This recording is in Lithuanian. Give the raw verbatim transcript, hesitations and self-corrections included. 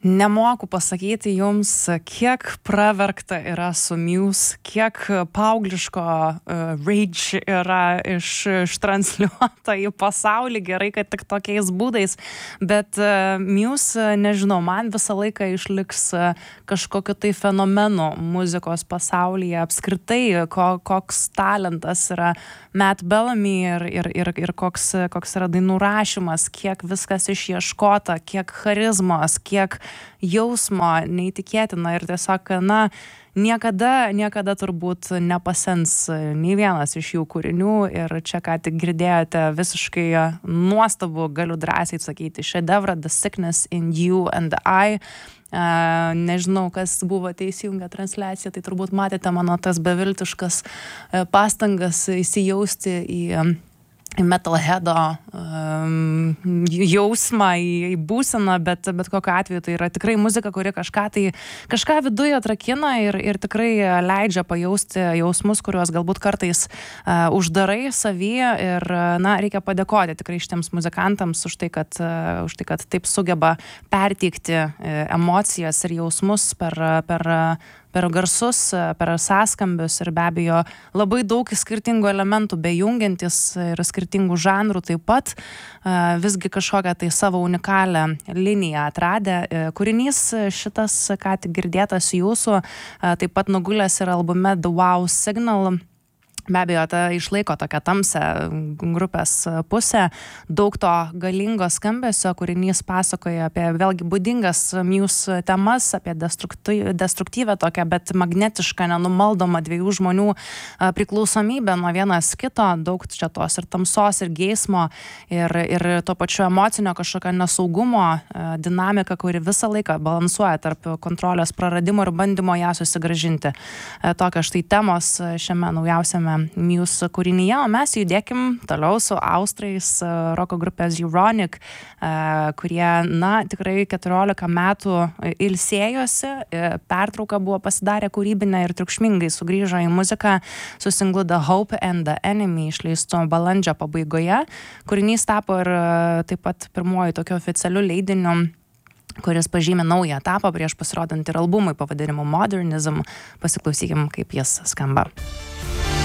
Nemoku pasakyti jums, kiek praverkta yra su Muse, kiek paaugliško uh, rage yra iš, ištransliuota į pasaulį, gerai, kad tik tokiais būdais, bet uh, Muse, nežinau, man visą laiką išliks uh, kažkokiu tai fenomenu muzikos pasaulyje, apskritai, ko, koks talentas yra Matt Bellamy ir, ir, ir, ir koks, koks yra dainų rašymas, kiek viskas išieškota, kiek charizmos, kiek jausmo neįtikėtina ir tiesiog, na, niekada, niekada turbūt nepasens nei vienas iš jų kūrinių ir čia ką tik girdėjote visiškai nuostabų, galiu drąsiai sakyti, šedevrą The Sickness in You and I. Uh, nežinau, kas buvo teisinga transliacija, tai turbūt matėte mano tas beviltiškas uh, pastangas įsijausti į um, metalheado um, jausmą, į, į būseną, bet, bet kokiu atveju tai yra tikrai muzika, kuri kažką tai, kažką viduje atrakina ir, ir tikrai leidžia pajausti jausmus, kuriuos galbūt kartais uh, uždarai savyje ir, na, reikia padėkoti tikrai šitiems muzikantams už tai, kad, uh, už tai, kad taip sugeba perteikti uh, emocijas ir jausmus per, per per garsus, per sąskambius ir be abejo labai daug skirtingų elementų bejungiantis ir skirtingų žanrų taip pat visgi kažkokią tai savo unikalią liniją atradę. Kūrinys šitas, ką tik girdėtas jūsų, taip pat nugulęs ir albume The Wow Signal. Be abejo, ta išlaiko tokią tamsią grupės pusę, daug to galingo skambesio, kūrinys pasakoja apie vėlgi būdingas Muse temas, apie destruktyvę tokią, bet magnetišką, nenumaldomą dviejų žmonių priklausomybę nuo vienas kito, daug čia tos ir tamsos, ir geismo, ir, ir to pačio emocinio kažkokio nesaugumo dinamika, kuri visą laiką balansuoja tarp kontrolės praradimo ir bandymo ją susigrąžinti. Tokios štai temos šiame naujausiame Muse kūrinyje, o mes judėkim toliau su austrais roko grupės Euronic, kurie, na, tikrai keturiolika metų ilsėjosi, pertrauka buvo pasidarę kūrybinę ir triukšmingai sugrįžo į muziką su singlu The Hope and the Enemy, išleistu balandžio pabaigoje. Kūrinys tapo ir taip pat pirmuoju tokiu oficialiu leidiniu, kuris pažymė naują etapą prieš pasirodant ir albumui pavadinimu Modernism. Pasiklausykim, kaip jis skamba.